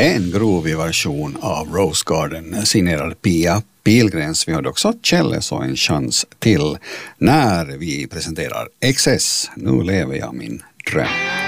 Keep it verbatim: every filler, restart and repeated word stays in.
En grovig version av Rose Garden signerad Pia Pilgrens. Vi har också Kjelle så en chans till när vi presenterar X S. Nu lever jag min dröm.